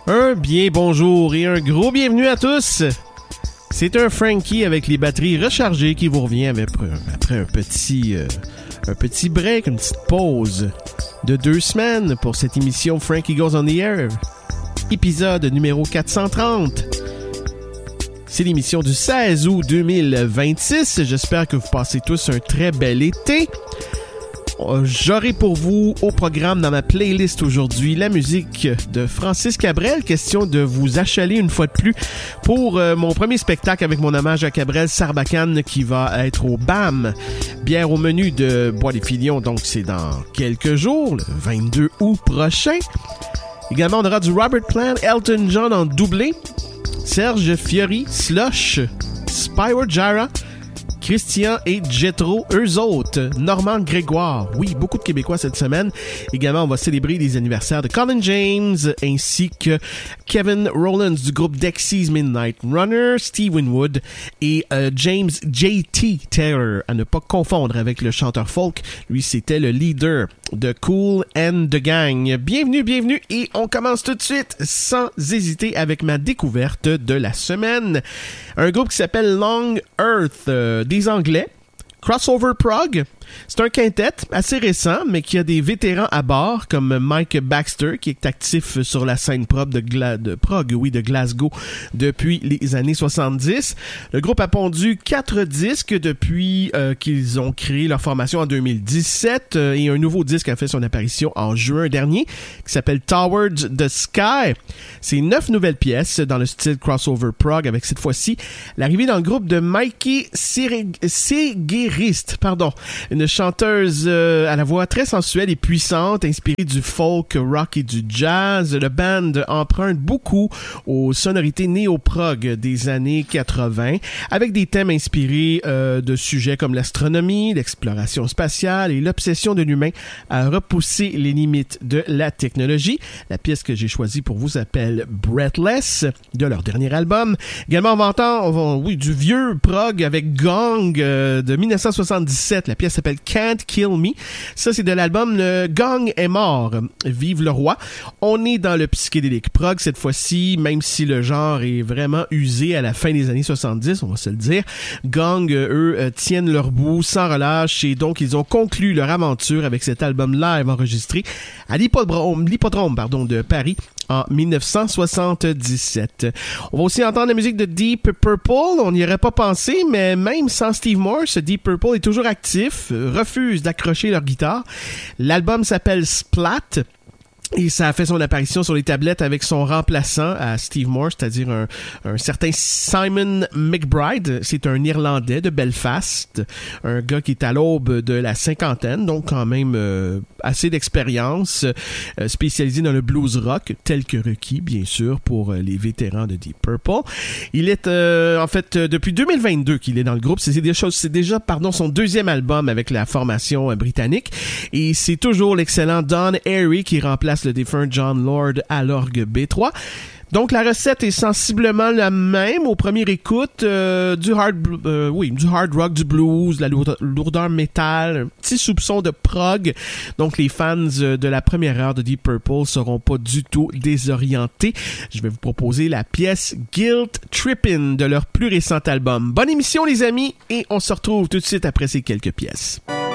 Un bien bonjour et un gros bienvenue à tous. C'est un Frankie avec les batteries rechargées qui vous revient après un petit break, une petite pause de 2 semaines pour cette émission Frankie Goes on the Air, épisode numéro 430. C'est l'émission du 16 août 2026. J'espère que vous passez tous un très bel été. J'aurai pour vous au programme dans ma playlist aujourd'hui la musique de Francis Cabrel. Question de vous achaler une fois de plus pour mon premier spectacle avec mon hommage à Cabrel Sarbacane qui va être au BAM. Bière au menu de Bois des Filions, donc c'est dans quelques jours, le 22 août prochain. Également, on aura du Robert Plant, Elton John en doublé, Serge Fiori, Slush, Spyro Gyra, Christian et Jethro, eux autres, Normand Grégoire. Oui, beaucoup de Québécois cette semaine. Également, on va célébrer les anniversaires de Colin James ainsi que Kevin Rowlands du groupe Dexys Midnight Runner, Steve Winwood et James J.T. Taylor, à ne pas confondre avec le chanteur folk. Lui, c'était le leader de Kool and the Gang. Bienvenue et on commence tout de suite sans hésiter avec ma découverte de la semaine. Un groupe qui s'appelle Long Earth, des Anglais, Crossover Prog. C'est un quintet assez récent, mais qui a des vétérans à bord, comme Mike Baxter, qui est actif sur la scène prog de Glasgow depuis les années 70. Le groupe a pondu 4 disques depuis qu'ils ont créé leur formation en 2017, et un nouveau disque a fait son apparition en juin dernier, qui s'appelle Towards the Sky. C'est 9 nouvelles pièces dans le style Crossover Prog, avec cette fois-ci l'arrivée dans le groupe de Mikey Segerist, une chanteuse à la voix très sensuelle et puissante, inspirée du folk, rock et du jazz. Le band emprunte beaucoup aux sonorités néo-prog des années 80, avec des thèmes inspirés de sujets comme l'astronomie, l'exploration spatiale et l'obsession de l'humain à repousser les limites de la technologie. La pièce que j'ai choisie pour vous s'appelle Breathless, de leur dernier album. Également, on va entendre du vieux prog avec Gong de 1977. La pièce s'appelle Can't Kill Me. Ça, c'est de l'album Le Gong est mort. Vive le roi. On est dans le psychédélique prog cette fois-ci, même si le genre est vraiment usé à la fin des années 70, on va se le dire. Gong, eux, tiennent leur bout sans relâche et donc ils ont conclu leur aventure avec cet album live enregistré à l'hippodrome de Paris en 1977. On va aussi entendre la musique de Deep Purple. On n'y aurait pas pensé, mais même sans Steve Morse, Deep Purple est toujours actif, refuse d'accrocher leur guitare. L'album s'appelle Splat. Et ça a fait son apparition sur les tablettes avec son remplaçant à Steve Morse, c'est-à-dire un certain Simon McBride. C'est un Irlandais de Belfast, un gars qui est à l'aube de la cinquantaine, donc quand même assez d'expérience, spécialisé dans le blues rock, tel que requis, bien sûr, pour les vétérans de Deep Purple. Il est en fait depuis 2022 qu'il est dans le groupe. C'est déjà son deuxième album avec la formation britannique, et c'est toujours l'excellent Don Airey qui remplace le défunt John Lord à l'orgue B3. Donc la recette est sensiblement la même au premier écoute, du hard rock, du blues, la lourdeur métal, un petit soupçon de prog. Donc les fans de la première heure de Deep Purple seront pas du tout désorientés. Je vais vous proposer la pièce Guilt Trippin' de leur plus récent album. Bonne émission les amis, et on se retrouve tout de suite après ces quelques pièces.